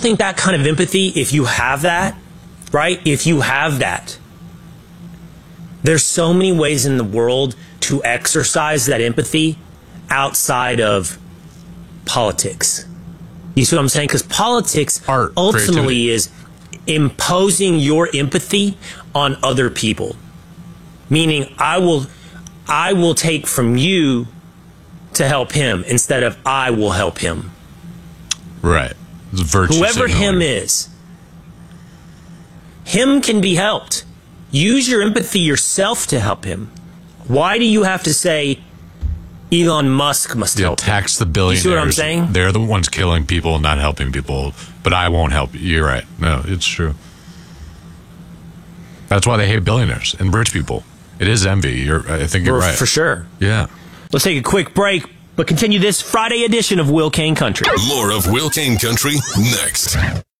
think that kind of empathy, if you have that, right? If you have that, there's so many ways in the world to exercise that empathy outside of politics. You see what I'm saying? Because politics Art, ultimately is imposing your empathy on other people. Meaning, I will take from you to help him instead of I will help him. Right. It's virtue Whoever signaling. him is, him can be helped. Use your empathy yourself to help him. Why do you have to say Elon Musk must help him? Tax the billionaires. You see what I'm saying? They're the ones killing people and not helping people. But I won't help you. You're right. No, it's true. That's why they hate billionaires and rich people. It is envy. I think you're right. For sure. Yeah. Let's take a quick break, but continue this Friday edition of Will Kane Country. More of Will Kane Country next.